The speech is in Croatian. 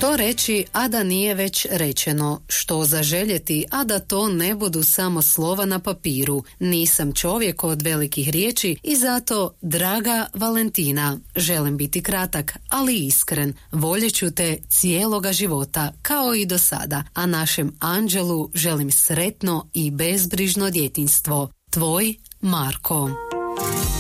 Što reći, a da nije već rečeno? Što zaželjeti, a da to ne budu samo slova na papiru? Nisam čovjek od velikih riječi i zato, draga Valentina, želim biti kratak, ali iskren. Voljet ću te cijeloga života, kao i do sada, a našem anđelu želim sretno i bezbrižno djetinjstvo. Tvoj Marko.